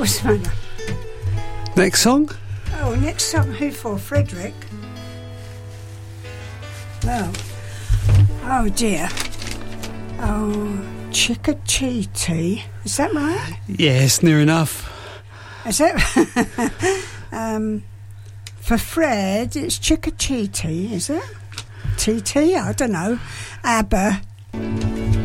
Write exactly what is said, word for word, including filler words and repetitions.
What's the matter? Next song? Oh, next song, who for? Frederick? Oh. Oh, dear. Oh, Chickachiti. Is that right? Yes, near enough. Is it? um, for Fred, it's Chickachiti, is it? T T? I don't know. ABBA.